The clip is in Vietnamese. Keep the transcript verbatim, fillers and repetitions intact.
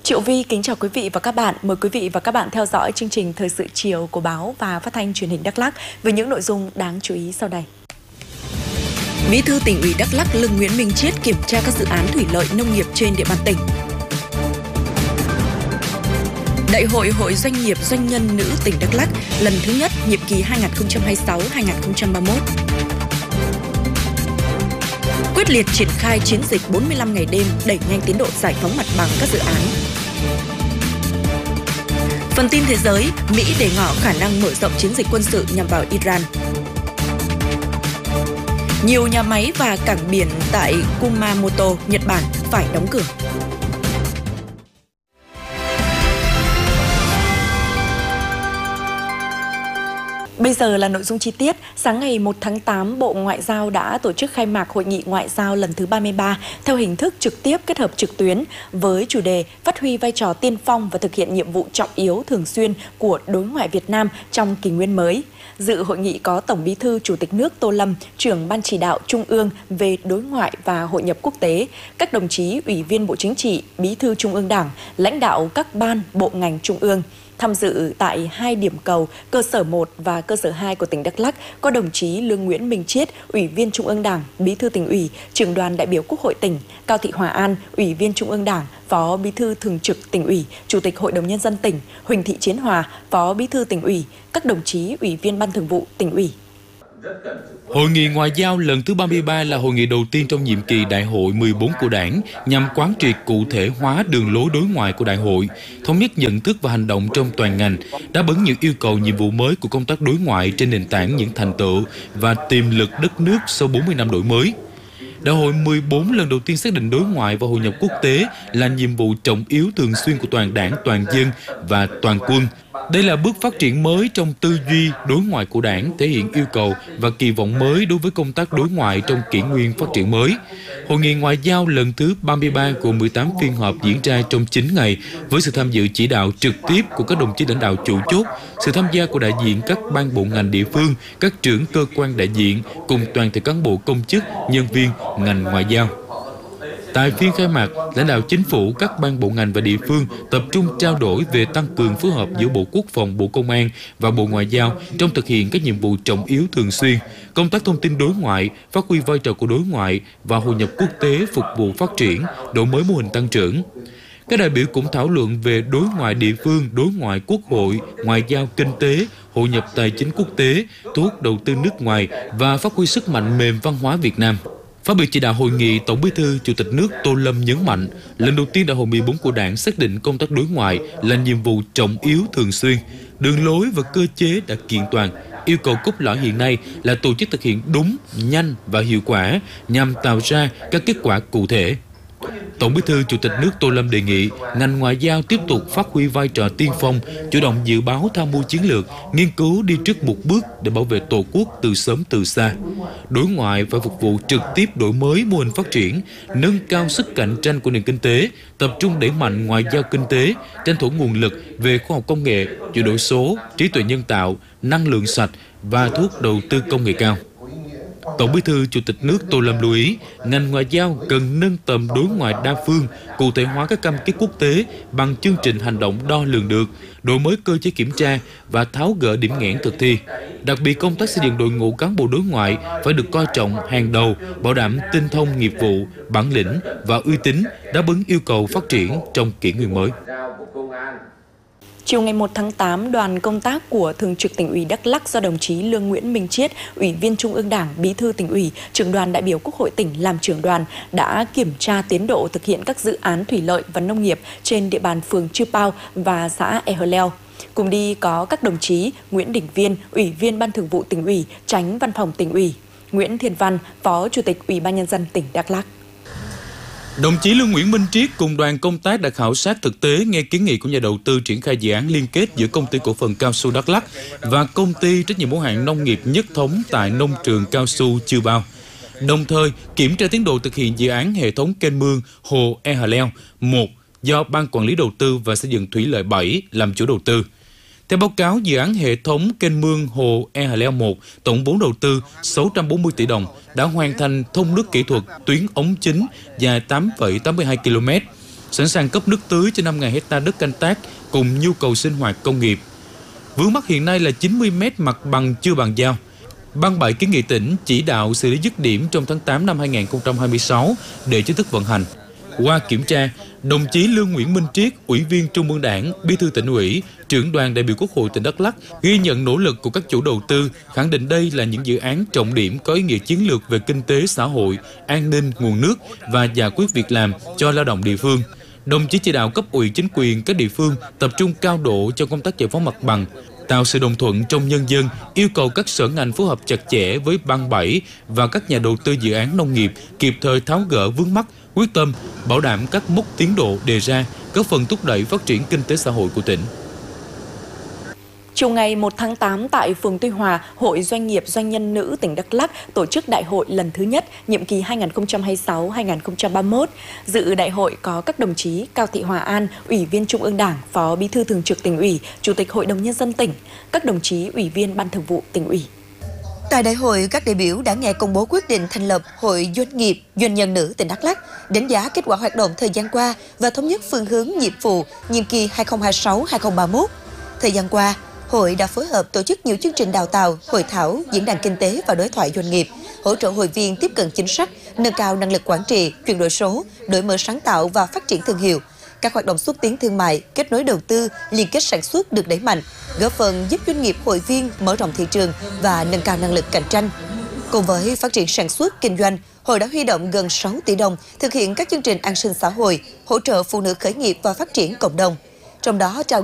Triệu Vi kính chào quý vị và các bạn. Mời quý vị và các bạn theo dõi chương trình Thời sự chiều của báo và Phát thanh Truyền hình Đắk Lắk với những nội dung đáng chú ý sau đây. Bí thư Tỉnh ủy Đắk Lắk Lương Nguyễn Minh Chiết kiểm tra các dự án thủy lợi nông nghiệp trên địa bàn tỉnh. Đại hội Hội Doanh nghiệp Doanh nhân nữ tỉnh Đắk Lắk lần thứ nhất nhiệm kỳ hai nghìn không trăm hai mươi sáu đến hai nghìn không trăm ba mươi mốt. Quyết liệt triển khai chiến dịch bốn mươi lăm ngày đêm đẩy nhanh tiến độ giải phóng mặt bằng các dự án. Phần tin thế giới, Mỹ để ngỏ khả năng mở rộng chiến dịch quân sự nhằm vào Iran. Nhiều nhà máy và cảng biển tại Kumamoto, Nhật Bản phải đóng cửa. Bây giờ là nội dung chi tiết. Sáng ngày một tháng tám, Bộ Ngoại giao đã tổ chức khai mạc Hội nghị Ngoại giao lần thứ ba mươi ba theo hình thức trực tiếp kết hợp trực tuyến với chủ đề phát huy vai trò tiên phong và thực hiện nhiệm vụ trọng yếu thường xuyên của đối ngoại Việt Nam trong kỷ nguyên mới. Dự hội nghị có Tổng Bí thư Chủ tịch nước Tô Lâm, trưởng Ban Chỉ đạo Trung ương về đối ngoại và hội nhập quốc tế, các đồng chí Ủy viên Bộ Chính trị, Bí thư Trung ương Đảng, lãnh đạo các ban, bộ ngành Trung ương. Tham dự tại hai điểm cầu, cơ sở một và cơ sở hai của tỉnh Đắk Lắk có đồng chí Lương Nguyễn Minh Chiết, Ủy viên Trung ương Đảng, Bí thư Tỉnh ủy, Trưởng đoàn đại biểu Quốc hội tỉnh, Cao Thị Hòa An, Ủy viên Trung ương Đảng, Phó Bí thư Thường trực Tỉnh ủy, Chủ tịch Hội đồng Nhân dân tỉnh, Huỳnh Thị Chiến Hòa, Phó Bí thư Tỉnh ủy, các đồng chí Ủy viên Ban Thường vụ Tỉnh ủy. Hội nghị ngoại giao lần thứ ba mươi ba là hội nghị đầu tiên trong nhiệm kỳ Đại hội mười bốn của Đảng nhằm quán triệt cụ thể hóa đường lối đối ngoại của Đại hội, thống nhất nhận thức và hành động trong toàn ngành, đáp ứng những yêu cầu nhiệm vụ mới của công tác đối ngoại trên nền tảng những thành tựu và tiềm lực đất nước sau bốn mươi năm đổi mới. Đại hội mười bốn lần đầu tiên xác định đối ngoại và hội nhập quốc tế là nhiệm vụ trọng yếu thường xuyên của toàn Đảng, toàn dân và toàn quân. Đây là bước phát triển mới trong tư duy đối ngoại của Đảng, thể hiện yêu cầu và kỳ vọng mới đối với công tác đối ngoại trong kỷ nguyên phát triển mới. Hội nghị ngoại giao lần thứ ba mươi ba gồm mười tám phiên họp diễn ra trong chín ngày với sự tham dự chỉ đạo trực tiếp của các đồng chí lãnh đạo chủ chốt, sự tham gia của đại diện các ban bộ ngành địa phương, các trưởng cơ quan đại diện cùng toàn thể cán bộ công chức, nhân viên ngành ngoại giao. Tại phiên khai mạc, lãnh đạo chính phủ, các ban bộ ngành và địa phương tập trung trao đổi về tăng cường phối hợp giữa Bộ Quốc phòng, Bộ Công an và Bộ Ngoại giao trong thực hiện các nhiệm vụ trọng yếu thường xuyên, công tác thông tin đối ngoại, phát huy vai trò của đối ngoại và hội nhập quốc tế phục vụ phát triển, đổi mới mô hình tăng trưởng. Các đại biểu cũng thảo luận về đối ngoại địa phương, đối ngoại quốc hội, ngoại giao kinh tế, hội nhập tài chính quốc tế, thu hút đầu tư nước ngoài và phát huy sức mạnh mềm văn hóa Việt Nam. Phát biểu chỉ đạo hội nghị, Tổng Bí thư Chủ tịch nước Tô Lâm nhấn mạnh, lần đầu tiên Đại hội mười bốn của Đảng xác định công tác đối ngoại là nhiệm vụ trọng yếu thường xuyên, đường lối và cơ chế đã kiện toàn. Yêu cầu cốt lõi hiện nay là tổ chức thực hiện đúng, nhanh và hiệu quả nhằm tạo ra các kết quả cụ thể. Tổng Bí thư Chủ tịch nước Tô Lâm đề nghị ngành ngoại giao tiếp tục phát huy vai trò tiên phong, chủ động dự báo tham mưu chiến lược, nghiên cứu đi trước một bước để bảo vệ Tổ quốc từ sớm từ xa. Đối ngoại phải phục vụ trực tiếp đổi mới mô hình phát triển, nâng cao sức cạnh tranh của nền kinh tế, tập trung đẩy mạnh ngoại giao kinh tế, tranh thủ nguồn lực về khoa học công nghệ, chuyển đổi số, trí tuệ nhân tạo, năng lượng sạch và thu hút đầu tư công nghệ cao. Tổng Bí thư Chủ tịch nước Tô Lâm lưu ý, ngành ngoại giao cần nâng tầm đối ngoại đa phương, cụ thể hóa các cam kết quốc tế bằng chương trình hành động đo lường được, đổi mới cơ chế kiểm tra và tháo gỡ điểm nghẽn thực thi. Đặc biệt, công tác xây dựng đội ngũ cán bộ đối ngoại phải được coi trọng hàng đầu, bảo đảm tinh thông nghiệp vụ, bản lĩnh và uy tín, đáp ứng yêu cầu phát triển trong kỷ nguyên mới. Chiều ngày một tháng tám, đoàn công tác của Thường trực Tỉnh ủy Đắk Lắk do đồng chí Lương Nguyễn Minh Chiết, Ủy viên Trung ương Đảng, Bí thư Tỉnh ủy, Trưởng đoàn đại biểu Quốc hội tỉnh làm trưởng đoàn đã kiểm tra tiến độ thực hiện các dự án thủy lợi và nông nghiệp trên địa bàn phường Chư Pao và xã E Hờ Leo. Cùng đi có các đồng chí Nguyễn Đình Viên, Ủy viên Ban Thường vụ Tỉnh ủy, Chánh Văn phòng Tỉnh ủy, Nguyễn Thiên Văn, Phó Chủ tịch Ủy ban Nhân dân tỉnh Đắk Lắk. Đồng chí Lương Nguyễn Minh Chiết cùng đoàn công tác đã khảo sát thực tế, nghe kiến nghị của nhà đầu tư triển khai dự án liên kết giữa Công ty Cổ phần Cao su Đắk Lắk và Công ty trách nhiệm hữu hạn Nông nghiệp Nhất thống tại nông trường cao su Chư Pao. Đồng thời kiểm tra tiến độ thực hiện dự án hệ thống kênh mương hồ E Hờ Leo một do Ban Quản lý Đầu tư và Xây dựng Thủy lợi bảy làm chủ đầu tư. Theo báo cáo, dự án hệ thống kênh mương hồ E Hờ Leo một, tổng vốn đầu tư sáu trăm bốn mươi tỷ đồng, đã hoàn thành thông nước kỹ thuật tuyến ống chính dài tám phẩy tám mươi hai ki lô mét. sẵn sàng cấp nước tưới cho năm nghìn hecta đất canh tác cùng nhu cầu sinh hoạt công nghiệp. Vướng mắc hiện nay là chín mươi mét mặt bằng chưa bàn giao. Ban bảy kiến nghị tỉnh chỉ đạo xử lý dứt điểm trong tháng tám năm hai nghìn không trăm hai mươi sáu để chính thức vận hành. Qua kiểm tra, đồng chí Lương Nguyễn Minh Triết, Ủy viên Trung ương Đảng, Bí thư Tỉnh ủy, Trưởng đoàn đại biểu Quốc hội tỉnh Đắk Lắk ghi nhận nỗ lực của các chủ đầu tư, khẳng định đây là những dự án trọng điểm có ý nghĩa chiến lược về kinh tế xã hội, an ninh, nguồn nước và giải quyết việc làm cho lao động địa phương. Đồng chí chỉ đạo cấp ủy chính quyền các địa phương tập trung cao độ cho công tác giải phóng mặt bằng, tạo sự đồng thuận trong nhân dân, yêu cầu các sở ngành phối hợp chặt chẽ với ban bảy và các nhà đầu tư dự án nông nghiệp kịp thời tháo gỡ vướng mắc, quyết tâm bảo đảm các mốc tiến độ đề ra, góp phần thúc đẩy phát triển kinh tế xã hội của tỉnh. Chiều ngày một tháng tám tại phường Tuy Hòa, Hội Doanh nghiệp Doanh nhân nữ tỉnh Đắk Lắk tổ chức đại hội lần thứ nhất, nhiệm kỳ hai nghìn không trăm hai mươi sáu đến hai nghìn không trăm ba mươi mốt. Dự đại hội có các đồng chí Cao Thị Hòa An, Ủy viên Trung ương Đảng, Phó Bí thư Thường trực Tỉnh ủy, Chủ tịch Hội đồng Nhân dân tỉnh, các đồng chí Ủy viên Ban Thường vụ Tỉnh ủy. Tại đại hội, các đại biểu đã nghe công bố quyết định thành lập Hội Doanh nghiệp Doanh nhân nữ tỉnh Đắk Lắk, đánh giá kết quả hoạt động thời gian qua và thống nhất phương hướng nhiệm vụ nhiệm kỳ hai nghìn không trăm hai mươi sáu đến hai nghìn không trăm ba mươi mốt. Thời gian qua, Hội đã phối hợp tổ chức nhiều chương trình đào tạo, hội thảo, diễn đàn kinh tế và đối thoại doanh nghiệp, hỗ trợ hội viên tiếp cận chính sách, nâng cao năng lực quản trị, chuyển đổi số, đổi mới sáng tạo và phát triển thương hiệu. Các hoạt động xúc tiến thương mại, kết nối đầu tư, liên kết sản xuất được đẩy mạnh, góp phần giúp doanh nghiệp hội viên mở rộng thị trường và nâng cao năng lực cạnh tranh. Cùng với phát triển sản xuất, kinh doanh, Hội đã huy động gần sáu tỷ đồng thực hiện các chương trình an sinh xã hội, hỗ trợ phụ nữ khởi nghiệp và phát triển cộng đồng. Trong đó trao